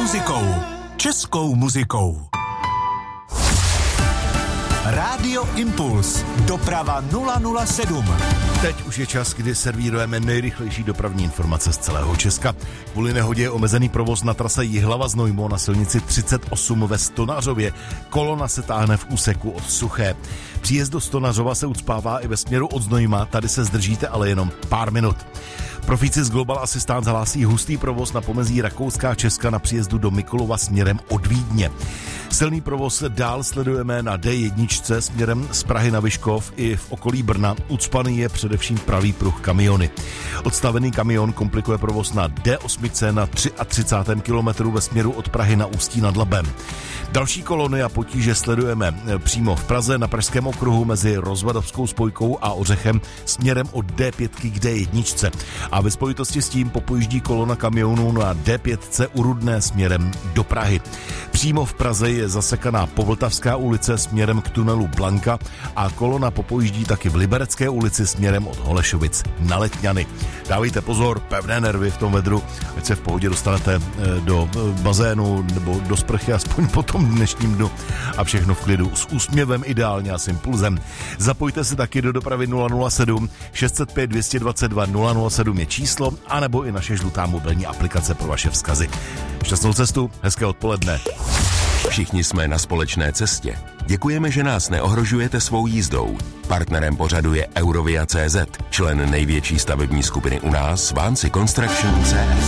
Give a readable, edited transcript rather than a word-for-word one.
muzikou. Českou muzikou. Rádio Impuls. Doprava 007. Teď už je čas, kdy servírujeme nejrychlejší dopravní informace z celého Česka. Kvůli nehodě je omezený provoz na trase Jihlava-Znojmo na silnici 38 ve Stonařově. Kolona se táhne v úseku od Suché. Příjezd do Stonařova se ucpává i ve směru od Znojma, tady se zdržíte ale jenom pár minut. Profíci z Global Assistance hlásí hustý provoz na pomezí Rakouská Česka na příjezdu do Mikulova směrem od Vídně. Silný provoz dál sledujeme na D1 směrem z Prahy na Vyškov i v okolí Brna. Ucpaný je především pravý pruh kamiony. Odstavený kamion komplikuje provoz na D8 na 33. kilometru ve směru od Prahy na Ústí nad Labem. Další kolony a potíže sledujeme přímo v Praze na Pražském okruhu mezi Rozvadovskou spojkou a Ořechem směrem od D5 k D1. A ve spojitosti s tím popojíždí kolona kamionů na D5 u Rudné směrem do Prahy. Přímo v Praze je zasekaná Povltavská ulice směrem k tunelu Blanka a kolona popojíždí taky v Liberecké ulici směrem od Holešovic na Letňany. Dávejte pozor, pevné nervy v tom vedru, ať se v pohodě dostanete do bazénu nebo do sprchy aspoň po tom dnešním dnu a všechno v klidu s úsměvem ideálně a s impulzem. Zapojte se taky do dopravy 007 605 222 007 je číslo, anebo i naše žlutá mobilní aplikace pro vaše vzkazy. Šťastnou cestu, hezké odpoledne. Všichni jsme na společné cestě. Děkujeme, že nás neohrožujete svou jízdou. Partnerem pořadu je Eurovia.cz, člen největší stavební skupiny u nás, Vancy Construction CS.